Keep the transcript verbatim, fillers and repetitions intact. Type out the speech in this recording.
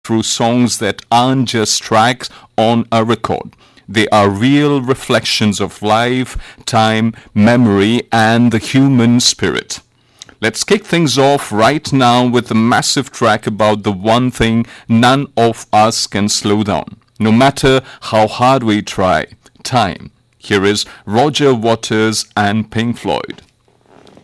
through songs that aren't just tracks on a record. They are real reflections of life, time, memory, and the human spirit. Let's kick things off right now with a massive track about the one thing none of us can slow down, no matter how hard we try: time. Here is Roger Waters and Pink Floyd.